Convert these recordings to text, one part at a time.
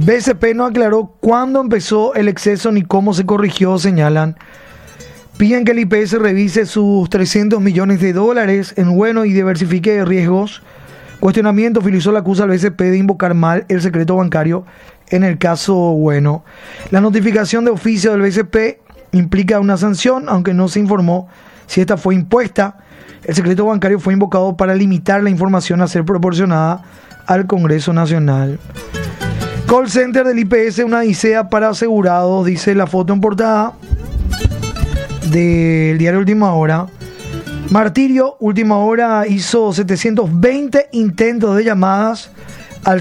BCP no aclaró cuándo empezó el exceso ni cómo se corrigió, señalan. Piden que el IPS revise sus $300 millones en bueno y diversifique riesgos. Cuestionamiento, Filisol acusa al BCP de invocar mal el secreto bancario en el caso bueno. La notificación de oficio del BCP implica una sanción, aunque no se informó si esta fue impuesta. El secreto bancario fue invocado para limitar la información a ser proporcionada al Congreso Nacional. Call center del IPS, una odisea para asegurados, dice la foto en portada del diario Última Hora. Martirio, Última Hora, hizo 720 intentos de llamadas al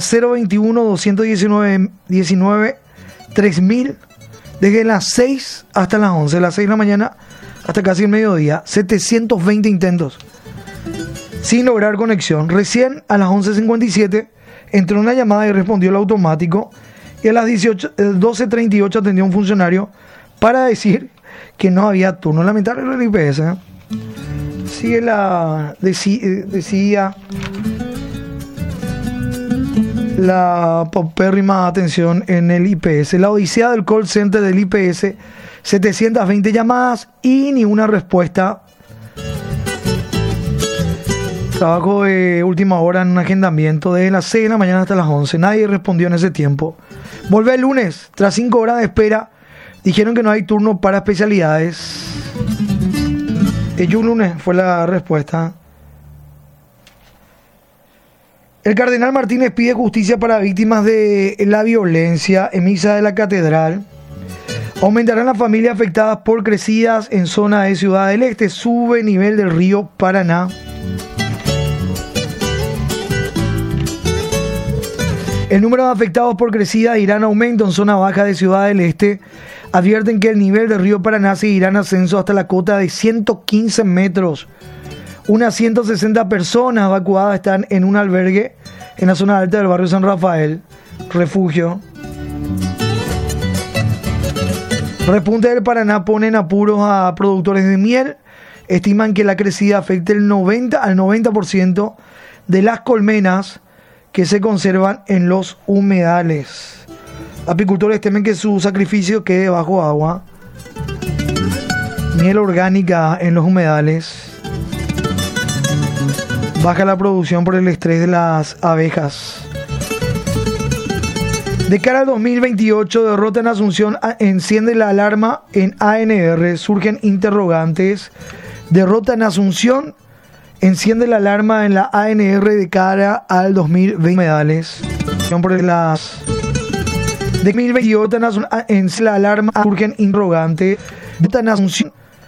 021-219-3000 desde las 6 hasta las 11, las 6 de la mañana hasta casi el mediodía. 720 intentos sin lograr conexión. Recién a las 11:57 entró una llamada y respondió el automático, y a las 12:38 atendió un funcionario para decir que no había turno. Lamentable el IPS, ¿eh? Sigue decía la paupérrima atención en el IPS. La odisea del call center del IPS, 720 llamadas y ni una respuesta. Trabajo de Última Hora en un agendamiento de las 6 de la mañana hasta las 11. Nadie respondió en ese tiempo. Volvé el lunes. Tras 5 horas de espera, dijeron que no hay turno para especialidades. El lunes fue la respuesta. El cardenal Martínez pide justicia para víctimas de la violencia en misa de la catedral. Aumentarán las familias afectadas por crecidas en zona de Ciudad del Este. Sube nivel del río Paraná. El número de afectados por crecida irá en aumento en zona baja de Ciudad del Este. Advierten que el nivel del río Paraná seguirá en ascenso hasta la cota de 115 metros. Unas 160 personas evacuadas están en un albergue en la zona alta del barrio San Rafael, refugio. Repunte del Paraná pone en apuros a productores de miel. Estiman que la crecida afecte al 90% de las colmenas que se conservan en los humedales. Apicultores temen que su sacrificio quede bajo agua. Miel orgánica en los humedales. Baja la producción por el estrés de las abejas. De cara al 2028, derrota en Asunción enciende la alarma en ANR. Surgen interrogantes. Derrota en Asunción enciende la alarma en la ANR de cara al 2020. Humedales. Por las de 2028 en la alarma surgen interrogantes. Derrota en Asunción